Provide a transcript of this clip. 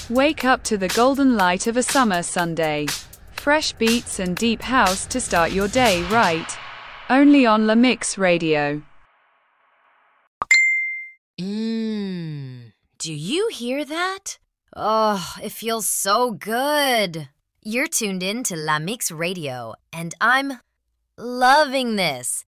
Wake up to the golden light of a summer Sunday. Fresh beats and deep house to start your day right. Only on La Mix Radio. Do you hear that? Oh, it feels so good. You're tuned in to La Mix Radio, and I'm loving this.